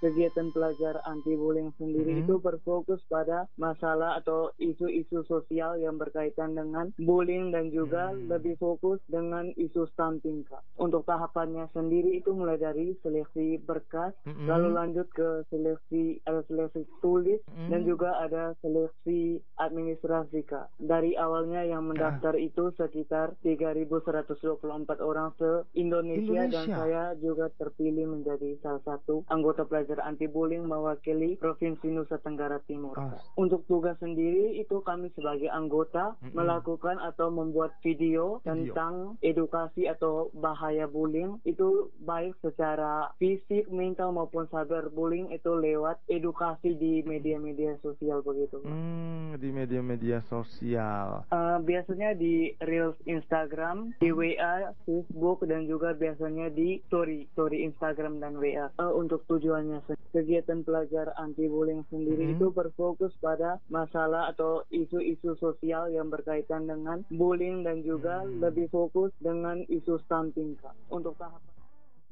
Kegiatan pelajar anti-bullying sendiri itu berfokus pada masalah atau isu-isu sosial yang berkaitan dengan bullying dan juga lebih fokus dengan isu stunting, Kak. Untuk tahapannya sendiri itu mulai dari seleksi berkas, lalu lanjut ke ada seleksi tulis, dan juga ada seleksi administrasi, Kak. Dari awalnya yang mendaftar itu sekitar 3.124 orang se-Indonesia dan saya juga terpilih menjadi salah satu anggota pelajar anti-bullying mewakili Provinsi Nusa Tenggara Timur. Untuk tugas sendiri itu kami sebagai anggota melakukan atau membuat video tentang edukasi atau bahaya bullying itu baik secara fisik, mental maupun cyberbullying itu lewat edukasi di media-media sosial begitu. Di media-media sosial. Biasanya di Reels Instagram, di WA, Facebook, dan juga biasanya di story Instagram dan WA. Untuk tujuannya kegiatan pelajar anti-bullying sendiri itu berfokus pada masalah atau isu-isu sosial yang berkaitan dengan bullying dan juga lebih fokus dengan isu stunting, Kak. Untuk tahapan